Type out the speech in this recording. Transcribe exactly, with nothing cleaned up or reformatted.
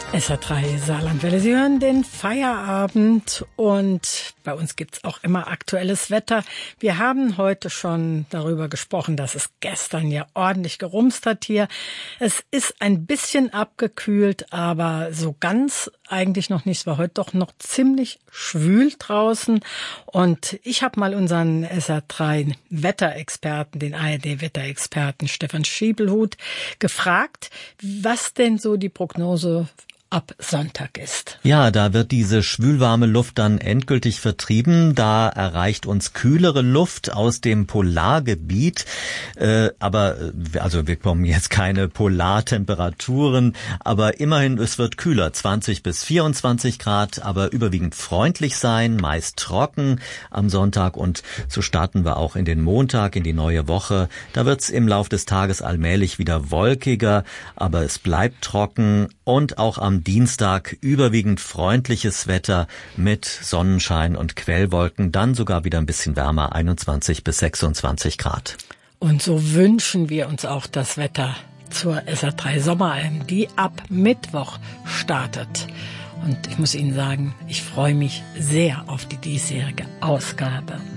S R drei Saarlandwelle. Sie hören den Feierabend und bei uns gibt's auch immer aktuelles Wetter. Wir haben heute schon darüber gesprochen, dass es gestern ja ordentlich gerumst hat hier. Es ist ein bisschen abgekühlt, aber so ganz eigentlich noch nicht. Es war heute doch noch ziemlich schwül draußen. Und ich habe mal unseren S R drei Wetterexperten, den A R D-Wetterexperten Stefan Schiebelhut, gefragt, was denn so die Prognose ab Sonntag ist. Ja, da wird diese schwülwarme Luft dann endgültig vertrieben. Da erreicht uns kühlere Luft aus dem Polargebiet. Äh, aber, also wir bekommen jetzt keine Polartemperaturen, aber immerhin, es wird kühler, zwanzig bis vierundzwanzig Grad, aber überwiegend freundlich sein, meist trocken am Sonntag, und so starten wir auch in den Montag, in die neue Woche. Da wird's im Lauf des Tages allmählich wieder wolkiger, aber es bleibt trocken, und auch am Dienstag überwiegend freundliches Wetter mit Sonnenschein und Quellwolken, dann sogar wieder ein bisschen wärmer, einundzwanzig bis sechsundzwanzig Grad. Und so wünschen wir uns auch das Wetter zur S R drei Sommeralm, die ab Mittwoch startet. Und ich muss Ihnen sagen, ich freue mich sehr auf die diesjährige Ausgabe.